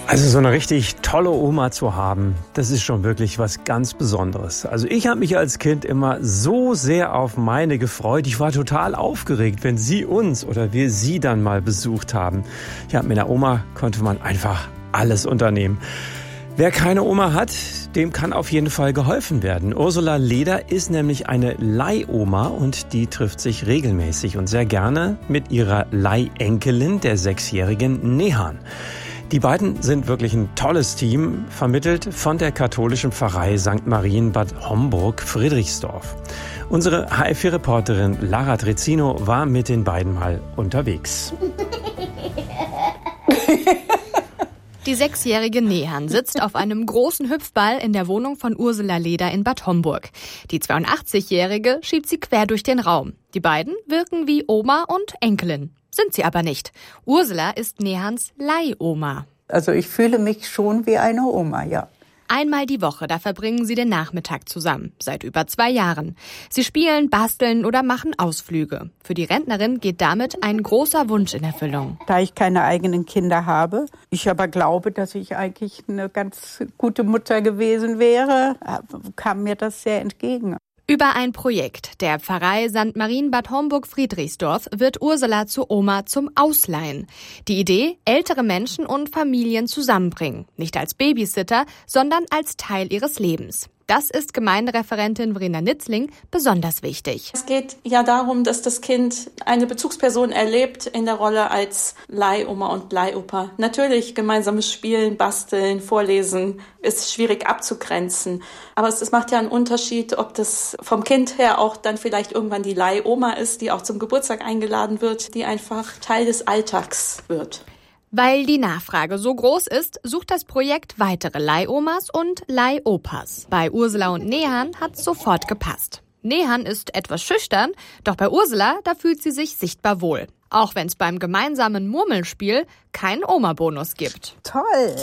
Also so eine richtig tolle Oma zu haben, das ist schon wirklich was ganz Besonderes. Also ich habe mich als Kind immer so sehr auf meine gefreut. Ich war total aufgeregt, wenn sie uns oder wir sie dann mal besucht haben. Ja, mit der Oma konnte man einfach alles unternehmen. Wer keine Oma hat, dem kann auf jeden Fall geholfen werden. Ursula Leder ist nämlich eine Leihoma und die trifft sich regelmäßig und sehr gerne mit ihrer Leihenkelin, der 6-jährigen Nehan. Die beiden sind wirklich ein tolles Team, vermittelt von der katholischen Pfarrei St. Marien Bad Homburg-Friedrichsdorf. Unsere HR4-Reporterin Lara Trezzino war mit den beiden mal unterwegs. Die 6-jährige Nehan sitzt auf einem großen Hüpfball in der Wohnung von Ursula Leder in Bad Homburg. Die 82-jährige schiebt sie quer durch den Raum. Die beiden wirken wie Oma und Enkelin. Sind sie aber nicht. Ursula ist Nehans Leihoma. Also ich fühle mich schon wie eine Oma, ja. Einmal die Woche, da verbringen sie den Nachmittag zusammen, seit über 2 Jahren. Sie spielen, basteln oder machen Ausflüge. Für die Rentnerin geht damit ein großer Wunsch in Erfüllung. Da ich keine eigenen Kinder habe, ich aber glaube, dass ich eigentlich eine ganz gute Mutter gewesen wäre, kam mir das sehr entgegen. Über ein Projekt der Pfarrei St. Marien Bad Homburg-Friedrichsdorf wird Ursula zur Oma zum Ausleihen. Die Idee, ältere Menschen und Familien zusammenbringen. Nicht als Babysitter, sondern als Teil ihres Lebens. Das ist Gemeindereferentin Verena Nitzling besonders wichtig. Es geht ja darum, dass das Kind eine Bezugsperson erlebt in der Rolle als Leihoma und Leihopa. Natürlich gemeinsames Spielen, Basteln, Vorlesen ist schwierig abzugrenzen. Aber es macht ja einen Unterschied, ob das vom Kind her auch dann vielleicht irgendwann die Leihoma ist, die auch zum Geburtstag eingeladen wird, die einfach Teil des Alltags wird. Weil die Nachfrage so groß ist, sucht das Projekt weitere Leihomas und Leihopas. Bei Ursula und Nehan hat's sofort gepasst. Nehan ist etwas schüchtern, doch bei Ursula, da fühlt sie sich sichtbar wohl. Auch wenn es beim gemeinsamen Murmelspiel keinen Oma-Bonus gibt. Toll!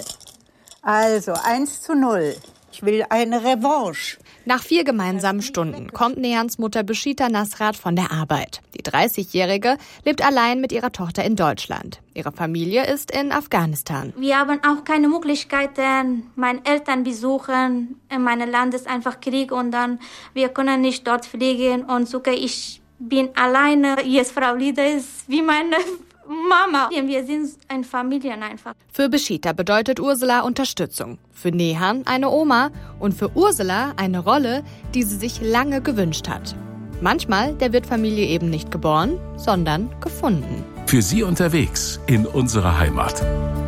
Also 1:0. Ich will eine Revanche. Nach 4 gemeinsamen Stunden kommt Nehans Mutter Beschita Nasrat von der Arbeit. Die 30-Jährige lebt allein mit ihrer Tochter in Deutschland. Ihre Familie ist in Afghanistan. Wir haben auch keine Möglichkeiten, meine Eltern besuchen. In meinem Land ist einfach Krieg und dann wir können nicht dort fliegen. Und sogar ich bin alleine. Jetzt Frau Leder ist wie meine Mama. Wir sind eine Familie einfach. Für Beschita bedeutet Ursula Unterstützung. Für Nehan eine Oma und für Ursula eine Rolle, die sie sich lange gewünscht hat. Manchmal, der wird Familie eben nicht geboren, sondern gefunden. Für Sie unterwegs in unserer Heimat.